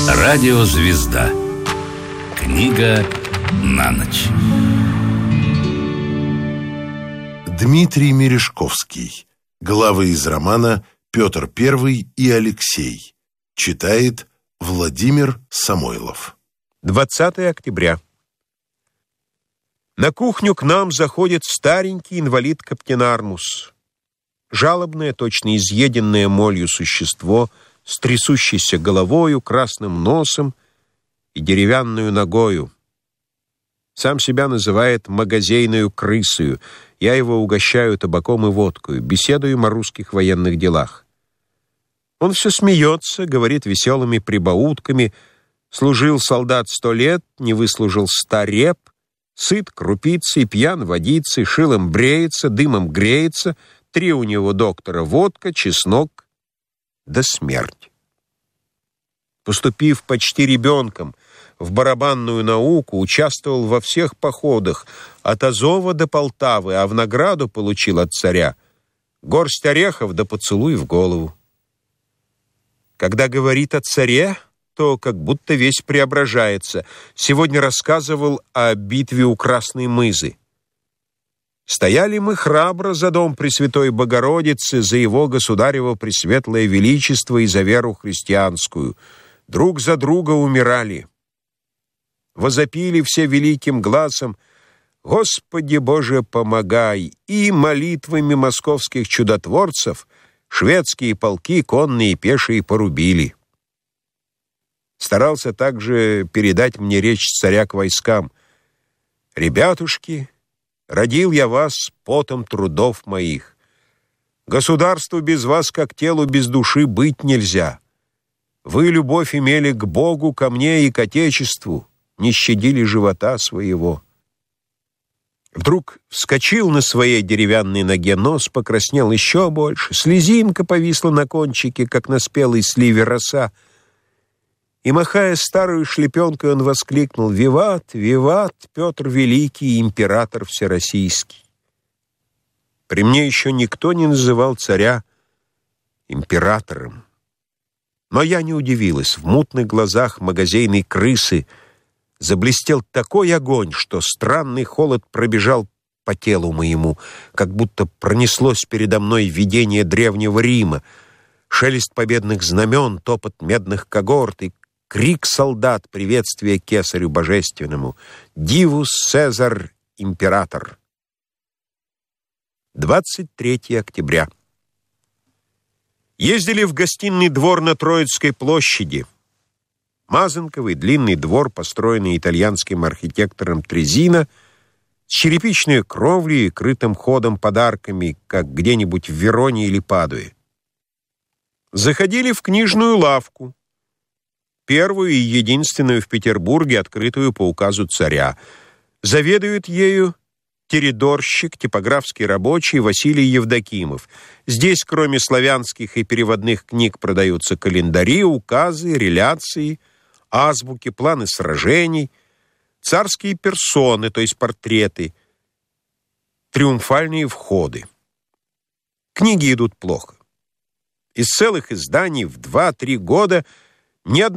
Радиозвезда. Книга на ночь. Дмитрий Мережковский. Главы из романа «Петр I и Алексей». Читает Владимир Самойлов. 20 октября. На кухню к нам заходит старенький инвалид Каптен Армус. Жалобное, точно изъеденное молью существо с трясущейся головою, красным носом и деревянную ногою. Сам себя называет магазейною крысою. Я его угощаю табаком и водкою, беседуем о русских военных делах. Он все смеется, говорит веселыми прибаутками. Служил солдат 100 лет, не выслужил 100 реп, сыт крупицей, пьян водицей, шилом бреется, дымом греется, 3 у него доктора: водка, чеснок да смерть. Поступив почти ребенком в барабанную науку, участвовал во всех походах от Азова до Полтавы, а в награду получил от царя горсть орехов да поцелуй в голову. Когда говорит о царе, то как будто весь преображается. Сегодня рассказывал о битве у Красной Мызы. Стояли мы храбро за дом Пресвятой Богородицы, за его государево пресветлое величество и за веру христианскую. Друг за друга умирали. Возопили все великим гласом: «Господи Боже, помогай!» И молитвами московских чудотворцев шведские полки, конные и пешие, порубили. Старался также передать мне речь царя к войскам: «Ребятушки, родил я вас потом трудов моих. Государству без вас, как телу без души, быть нельзя. Вы любовь имели к Богу, ко мне и к Отечеству, не щадили живота своего». Вдруг вскочил на своей деревянной ноге, нос покраснел еще больше, слезинка повисла на кончике, как на спелой сливе роса, и, махая старую шлепенкой, он воскликнул: «Виват, виват, Петр Великий, император всероссийский!» При мне еще никто не называл царя императором. Но я не удивилась. В мутных глазах магазейной крысы заблестел такой огонь, что странный холод пробежал по телу моему, как будто пронеслось передо мной видение древнего Рима, шелест победных знамен, топот медных когорт и крик солдат приветствия кесарю божественному: «Дивус Цезарь император». 23 октября. Ездили в гостиный двор на Троицкой площади. Мазанковый длинный двор, построенный итальянским архитектором Трезино, с черепичной кровлей и крытым ходом подарками, как где-нибудь в Вероне или Падуе. Заходили в книжную лавку, первую и единственную в Петербурге, открытую по указу царя. Заведует ею теридорщик, типографский рабочий Василий Евдокимов. Здесь, кроме славянских и переводных книг, продаются календари, указы, реляции, азбуки, планы сражений, царские персоны, то есть портреты, триумфальные входы. Книги идут плохо. Из целых изданий в 2-3 года ни одного